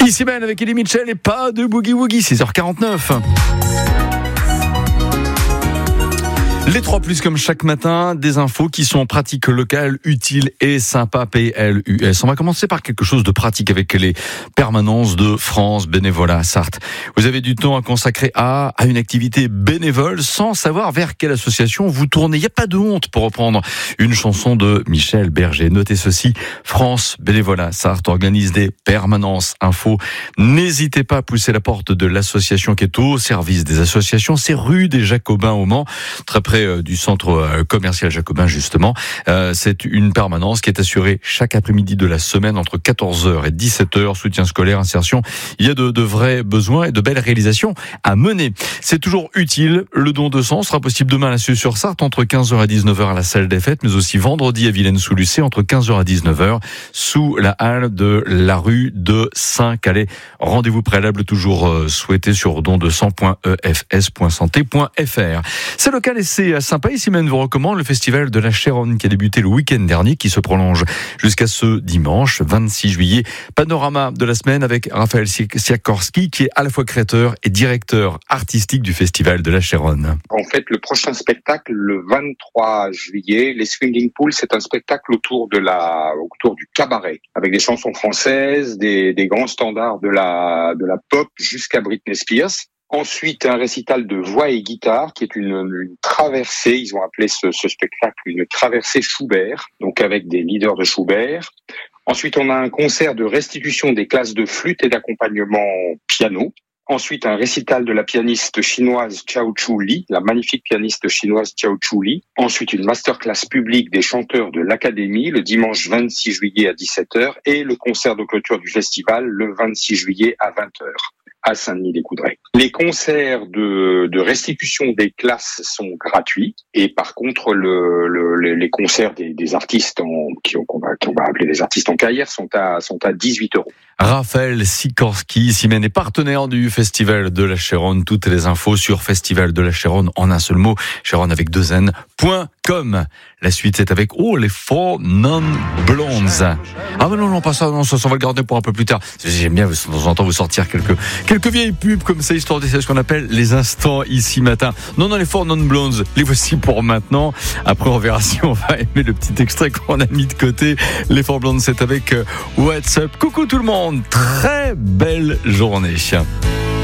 Ici Ben avec Elie Mitchell et pas de boogie woogie, 6h49. Les 3+, comme chaque matin, des infos qui sont pratiques, locales, utiles et sympas, PLUS. On va commencer par quelque chose de pratique avec les permanences de France Bénévolat à Sarthe. Vous avez du temps à consacrer à une activité bénévole sans savoir vers quelle association vous tournez. Il n'y a pas de honte pour reprendre une chanson de Michel Berger. Notez ceci, France Bénévolat à Sarthe organise des permanences info. N'hésitez pas à pousser la porte de l'association qui est au service des associations. C'est rue des Jacobins au Mans, très près du centre commercial Jacobin justement. C'est une permanence qui est assurée chaque après-midi de la semaine entre 14h et 17h, soutien scolaire, insertion. Il y a de vrais besoins et de belles réalisations à mener. C'est toujours utile. Le don de sang sera possible demain à la Suze-sur-Sarthe entre 15h et 19h à la salle des fêtes, mais aussi vendredi à Vilaine-sous-Lucé entre 15h et 19h sous la halle de la rue de Saint-Calais. Rendez-vous préalable toujours souhaité sur dondesang.efs.santé.fr. C'est local et c'est sympa. Ici même vous recommande le festival de la Chéronne qui a débuté le week-end dernier, qui se prolonge jusqu'à ce dimanche 26 juillet. Panorama de la semaine avec Raphaël Siakorski qui est à la fois créateur et directeur artistique du festival de la Chéronne. En fait, le prochain spectacle, le 23 juillet, les Swinging Pools, c'est un spectacle autour du cabaret, avec des chansons françaises, des grands standards de la pop jusqu'à Britney Spears. Ensuite, un récital de voix et guitare qui est une traversée, ils ont appelé ce spectacle une traversée Schubert, donc avec des leaders de Schubert. Ensuite, on a un concert de restitution des classes de flûte et d'accompagnement piano. Ensuite, un récital de la pianiste chinoise Xiao Chu Li, la magnifique pianiste chinoise Xiao Chu Li. Ensuite, une masterclass publique des chanteurs de l'Académie le dimanche 26 juillet à 17h et le concert de clôture du festival le 26 juillet à 20h. À Saint-Denis-des-Coudrais. Les concerts de restitution des classes sont gratuits et par contre les concerts des artistes qu'on va appeler des artistes en carrière sont à 18 €. Raphaël Sikorski, Simène est partenaire du Festival de la Chéronne. Toutes les infos sur Festival de la Chéronne en un seul mot, Chéronne avec 2n.com. La suite c'est avec les Four Non Blondes. Ah mais non, pas ça, non, ça on va le garder pour un peu plus tard. J'aime bien de temps en temps vous sortir quelques vieilles pubs comme ça, histoire d'essayer ce qu'on appelle les instants ici matin. Non, les Four Non Blondes, les voici pour maintenant. Après on verra si on va aimer le petit extrait qu'on a mis de côté. Les Four Blondes, c'est avec What's Up. Coucou tout le monde, très belle journée.